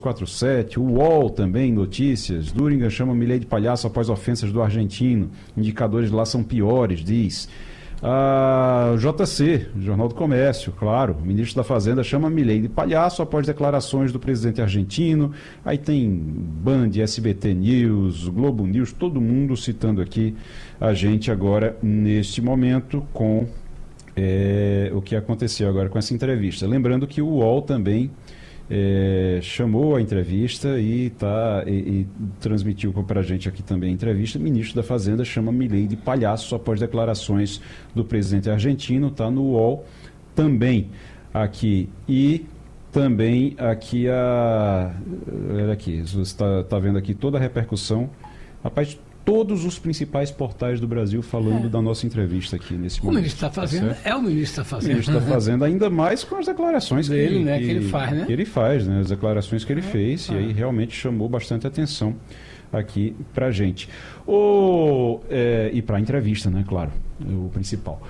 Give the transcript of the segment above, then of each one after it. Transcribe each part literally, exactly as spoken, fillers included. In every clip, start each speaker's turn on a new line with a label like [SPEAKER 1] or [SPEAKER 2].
[SPEAKER 1] quarenta e sete, o U O L também, notícias. Duringer chama Milei de palhaço após ofensas do argentino. Indicadores lá são piores, diz. Ah, J C, Jornal do Comércio, claro. O ministro da Fazenda chama Milei de palhaço após declarações do presidente argentino. Aí tem Band, S B T News, Globo News, todo mundo citando aqui a gente agora, neste momento, com é, o que aconteceu agora com essa entrevista. Lembrando que o U O L também É, chamou a entrevista e, tá, e, e transmitiu para a gente aqui também a entrevista. O ministro da Fazenda chama Milei de palhaço após declarações do presidente argentino. Está no U O L também aqui. E também aqui a... Olha aqui, você está tá vendo aqui toda a repercussão. Rapaz, todos os principais portais do Brasil falando é. da nossa entrevista aqui nesse
[SPEAKER 2] o
[SPEAKER 1] momento.
[SPEAKER 2] O ministro da Fazenda tá é o ministro da Fazenda.
[SPEAKER 1] O ministro da Fazenda, ainda mais com as declarações
[SPEAKER 2] dele,
[SPEAKER 1] que,
[SPEAKER 2] né,
[SPEAKER 1] que,
[SPEAKER 2] que ele faz, né?
[SPEAKER 1] Que ele faz, né? As declarações que ele é. fez, ah. e aí realmente chamou bastante atenção aqui pra gente. O, é, e pra entrevista, né, claro, o principal.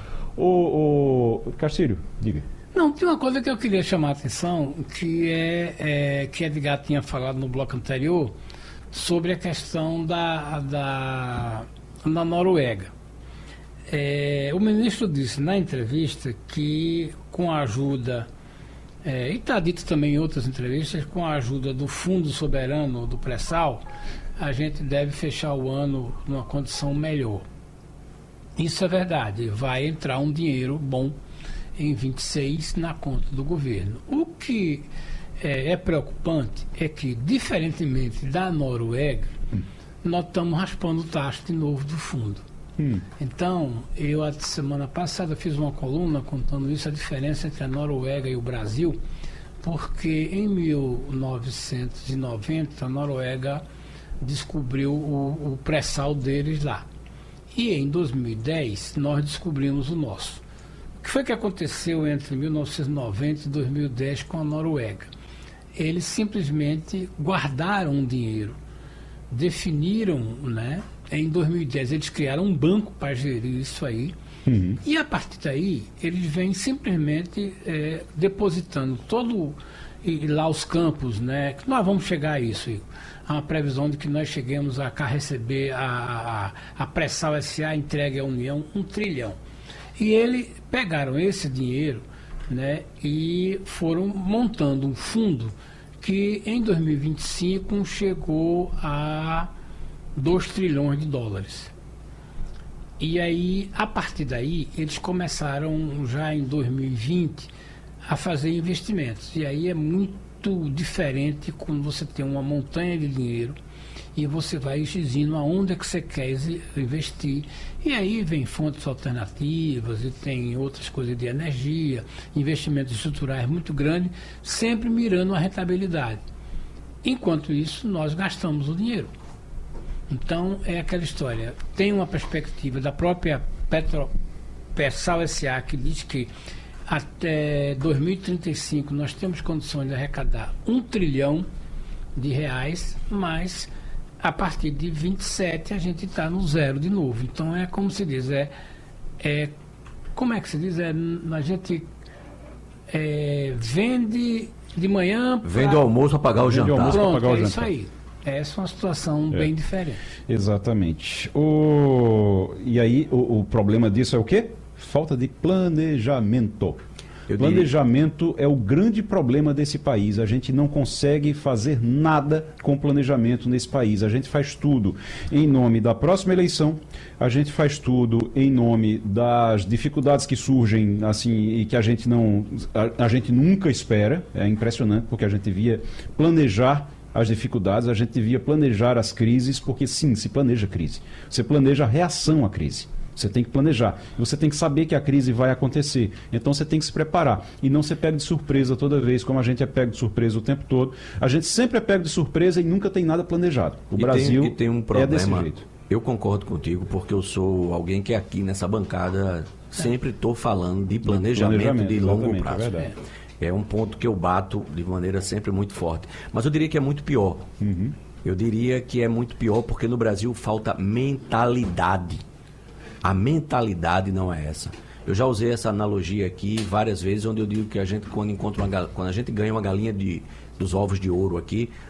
[SPEAKER 1] O, o Castilho, diga.
[SPEAKER 2] Não, tem uma coisa que eu queria chamar a atenção, que é, é que Edgar tinha falado no bloco anterior, sobre a questão da, da, da Noruega. É, o ministro disse na entrevista que com a ajuda, é, e está dito também em outras entrevistas, com a ajuda do Fundo Soberano do Pré-Sal, a gente deve fechar o ano numa condição melhor. Isso é verdade, vai entrar um dinheiro bom em vinte e seis na conta do governo. O que É, é preocupante é que, diferentemente da Noruega, hum. nós estamos raspando o tacho de novo do fundo. Hum. Então, eu, a semana passada, fiz uma coluna contando isso, a diferença entre a Noruega e o Brasil, porque em mil novecentos e noventa, a Noruega descobriu o, o pré-sal deles lá. E em dois mil e dez, nós descobrimos o nosso. O que foi que aconteceu entre mil novecentos e noventa e dois mil e dez com a Noruega? Eles simplesmente guardaram o dinheiro, definiram, né? Em dois mil e dez eles criaram um banco para gerir isso aí, uhum. e a partir daí eles vêm simplesmente é, depositando todo e lá os campos, né? Que nós vamos chegar a isso, Igor. Há uma previsão de que nós cheguemos a cá receber a, a, a Pré-Sal S A entregue à União um trilhão. E eles pegaram esse dinheiro, né, e foram montando um fundo que em dois mil e vinte e cinco chegou a dois trilhões de dólares. E aí, a partir daí, eles começaram já em dois mil e vinte a fazer investimentos. E aí é muito diferente quando você tem uma montanha de dinheiro e você vai dizendo aonde é que você quer investir. E aí vem fontes alternativas e tem outras coisas de energia, investimentos estruturais muito grandes, sempre mirando a rentabilidade. Enquanto isso, nós gastamos o dinheiro. Então, é aquela história. Tem uma perspectiva da própria Petro, Pré-Sal S A que diz que até dois mil e trinta e cinco nós temos condições de arrecadar um trilhão de reais, mas a partir de vinte e sete a gente está no zero de novo. Então é como se diz, é, é como é que se diz? É, a gente é, vende de manhã... Pra...
[SPEAKER 3] Vende o almoço para pagar o jantar.
[SPEAKER 2] Pronto,
[SPEAKER 1] pagar o
[SPEAKER 2] é
[SPEAKER 1] jantar.
[SPEAKER 2] isso aí. Essa é uma situação é. bem diferente.
[SPEAKER 1] Exatamente. O... E aí o, o problema disso é o quê? Falta de planejamento. Eu planejamento diria... é o grande problema desse país. A gente não consegue fazer nada com planejamento nesse país. A gente faz tudo em nome da próxima eleição, a gente faz tudo em nome das dificuldades que surgem assim e que a gente não, a, a gente nunca espera. É impressionante, porque a gente devia planejar as dificuldades, a gente devia planejar as crises, porque sim, se planeja crise. Você planeja a reação à crise. Você tem que planejar. Você tem que saber que a crise vai acontecer. Então você tem que se preparar. E não ser pego de surpresa toda vez, como a gente é pego de surpresa o tempo todo. A gente sempre é pego de surpresa e nunca tem nada planejado. O
[SPEAKER 3] e
[SPEAKER 1] Brasil
[SPEAKER 3] tem, e tem um problema,
[SPEAKER 1] é desse jeito.
[SPEAKER 3] Eu concordo contigo, porque eu sou alguém que aqui nessa bancada sempre estou falando de planejamento, planejamento de longo prazo. É verdade. É. É um ponto que eu bato de maneira sempre muito forte. Mas eu diria que é muito pior. Uhum. Eu diria que é muito pior porque no Brasil falta mentalidade. A mentalidade não é essa. Eu já usei essa analogia aqui várias vezes, onde eu digo que a gente, quando, encontra uma, quando a gente ganha uma galinha de, dos ovos de ouro aqui,